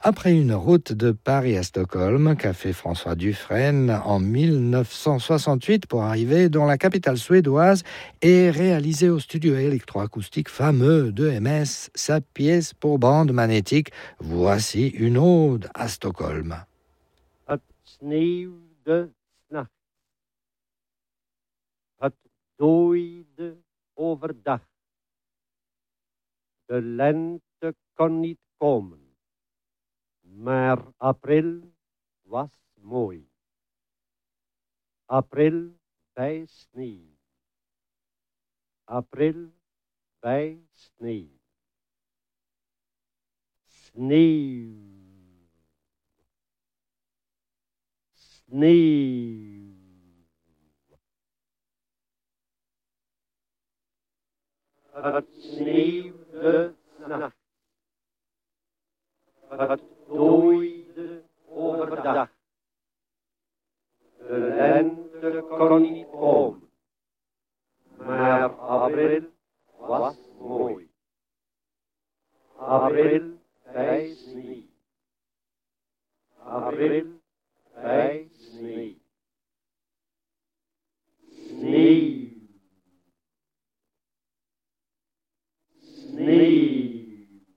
Après une route de Paris à Stockholm qu'a fait François Dufresne en 1968 pour arriver dans la capitale suédoise et réaliser au studio électroacoustique fameux de MS sa pièce pour bande magnétique, voici une ode à Stockholm. Het sneeuwde 's nachts. Het dooide overdag. De lente kon niet komen. Maar april was mooi. April bij sneeuw. April bij sneeuw. Sneeuw. Sneeuw. Het sneeuwde 's nachts. Het dooide overdag. De lente kon niet komen. Maar april was mooi. April bij sneeuw. April